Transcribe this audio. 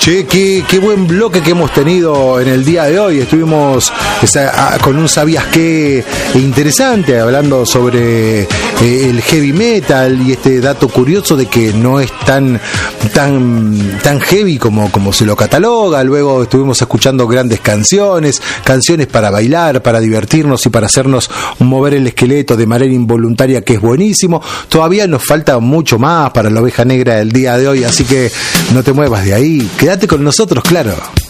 Che, qué buen bloque que hemos tenido en el día de hoy. Estuvimos con un sabías qué interesante, hablando sobre el heavy metal y este dato curioso de que no es tan heavy como se lo cataloga. Luego estuvimos escuchando grandes canciones para bailar, para divertirnos y para hacernos mover el esqueleto de manera involuntaria, que es buenísimo. Todavía nos falta mucho más para la oveja negra del día de hoy, así que no te muevas de ahí. Quédate con nosotros, claro.